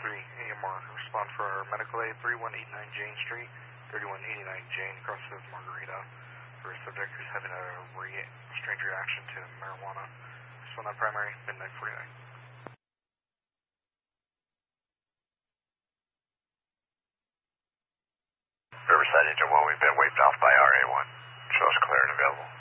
AMR. Respond for medical aid 3189 Jane Street, 3189 Jane, across the Margarita, for a subject who's having a strange reaction to marijuana. Respond on primary, midnight 49. Riverside Engine 1, we've been waved off by RA1. Show us clear and available.